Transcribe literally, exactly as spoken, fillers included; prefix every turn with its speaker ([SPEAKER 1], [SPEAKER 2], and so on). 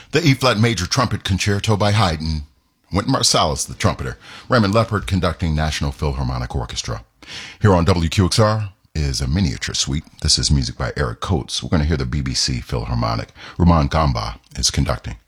[SPEAKER 1] The E-flat Major Trumpet Concerto by Haydn. Wynton Marsalis, the trumpeter. Raymond Leppard conducting National Philharmonic Orchestra. Here on W Q X R is a miniature suite. This is music by Eric Coates. We're going to hear the B B C Philharmonic. Rumaan Gamba is conducting.